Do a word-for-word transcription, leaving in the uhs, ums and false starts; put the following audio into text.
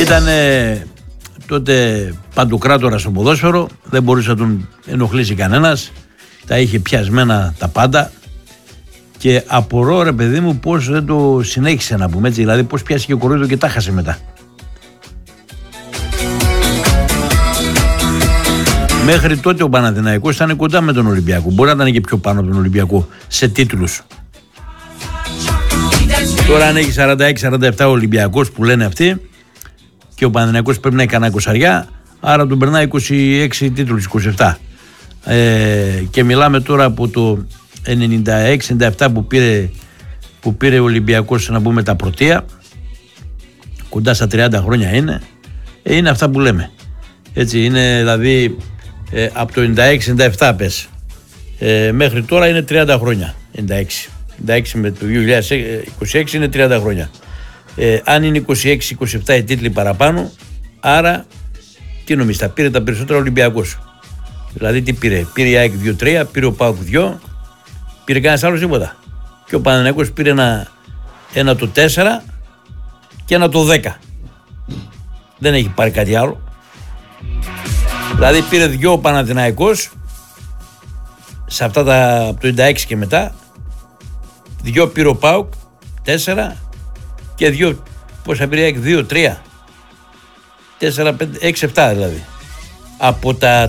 Ήταν τότε παντοκράτορα στο ποδόσφαιρο, δεν μπορούσε να τον ενοχλήσει κανένας, τα είχε πιασμένα τα πάντα και απορώ, ρε παιδί μου, πώς δεν το συνέχισε, να πούμε έτσι, δηλαδή πώς πιάστηκε ο κοροϊδό και τα χάσε μετά. Μέχρι τότε ο Παναθηναϊκός ήταν κοντά με τον Ολυμπιακό, μπορεί να ήταν και πιο πάνω από τον Ολυμπιακό σε τίτλους. Τώρα αν έχει σαράντα έξι σαράντα επτά ο Ολυμπιακός που λένε αυτοί και ο Παναθηναϊκός πρέπει να έχει κανένα εικοσαριά, άρα τον περνάει είκοσι έξι τίτλους, είκοσι επτά. Ε, και μιλάμε τώρα από το ενενήντα έξι ενενήντα επτά που πήρε, που πήρε ο Ολυμπιακός, να πούμε, τα πρωτεία, κοντά στα τριάντα χρόνια είναι, ε, είναι αυτά που λέμε. Έτσι είναι, δηλαδή ε, από το ενενήντα έξι ενενήντα επτά πες, ε, μέχρι τώρα είναι τριάντα χρόνια, ενενήντα έξι. ενενήντα έξι με το δύο χιλιάδες είκοσι έξι είναι τριάντα χρόνια. Ε, αν είναι είκοσι έξι είκοσι επτά οι τίτλοι παραπάνω, άρα τι νομίζεις, θα πήρε τα περισσότερα Ολυμπιακός. Δηλαδή τι πήρε, πήρε η ΑΕΚ δύο τρία, πήρε ο ΠΑΟΚ δύο, πήρε κανένας άλλος τίποτα. Και ο Παναθηναϊκός πήρε ένα, ένα το τέσσερα και ένα το δέκα. Δεν έχει πάρει κάτι άλλο. Δηλαδή πήρε δυο ο Παναθηναϊκός σε αυτά τα από το ενενήντα έξι και μετά, δυο πήρε ο ΠΑΟΚ, τέσσερα, και δυο, πόσα πήρε η ΑΕΚ, δύο τρία, τέσσερα, πέντε, έξι, επτά δηλαδή. Από τα